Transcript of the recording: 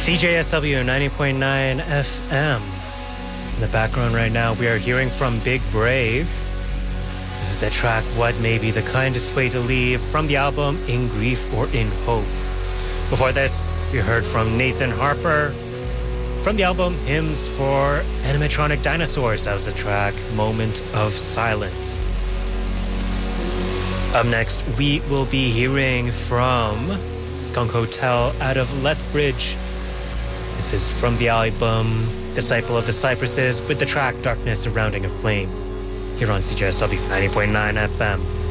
CJSW 90.9 FM. In the background right now, we are hearing from Big Brave. This is the track, What May Be the Kindest Way to Leave, from the album In Grief or In Hope. Before this, we heard from Nathan Harper from the album Hymns for Animatronic Dinosaurs. That was the track, Moment of Silence. Up next, we will be hearing from Skunk Hotel out of Lethbridge. This is from the album Disciple of the Cypresses with the track Darkness Surrounding a Flame, here on CJSW 90.9 FM.